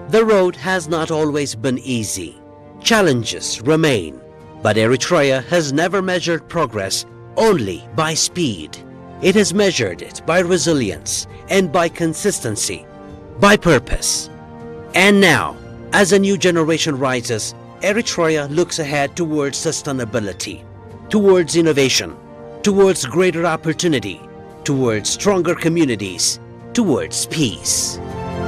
The road has not always been easy. Challenges remain, but Eritrea has never measured progress only by speed. It has measured it by resilience and by consistency, by purpose. And now, as a new generation rises, Eritrea looks ahead towards sustainability, towards innovation, towards greater opportunity, towards stronger communities, towards peace.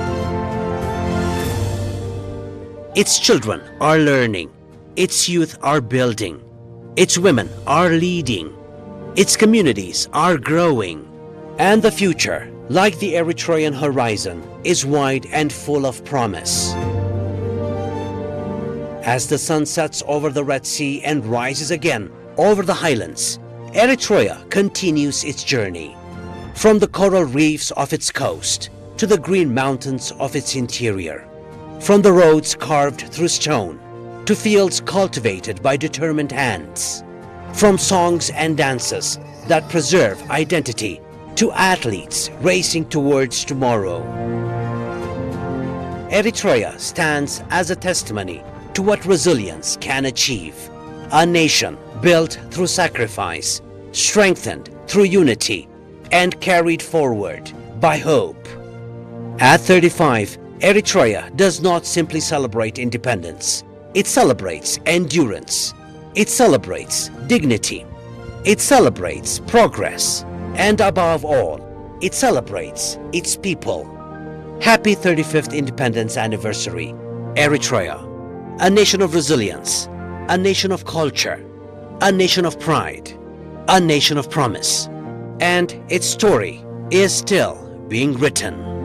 Its children are learning, its youth are building, its women are leading, its communities are growing, and the future, like the Eritrean horizon, is wide and full of promise. As the sun sets over the Red Sea and rises again over the highlands, Eritrea continues its journey. From the coral reefs of its coast to the green mountains of its interior, from the roads carved through stone to fields cultivated by determined hands, from songs and dances that preserve identity to athletes racing towards tomorrow. Eritrea stands as a testimony to what resilience can achieve. A nation built through sacrifice, strengthened through unity, and carried forward by hope. At 35, Eritrea does not simply celebrate independence. It celebrates endurance. It celebrates dignity. It celebrates progress. And above all, it celebrates its people. Happy 35th Independence Anniversary, Eritrea. A nation of resilience, a nation of culture, a nation of pride, a nation of promise. And its story is still being written.